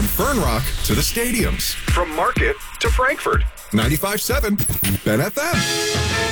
Fern Rock to the stadiums. From Market to Frankfurt. 95.7 Ben FM.